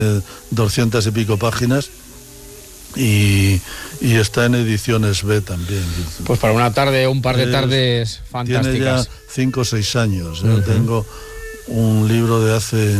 200 y pico páginas. Y está en ediciones B también. Pues para una tarde, un par de tardes fantásticas. Tiene ya 5 o 6 años. Yo tengo un libro de hace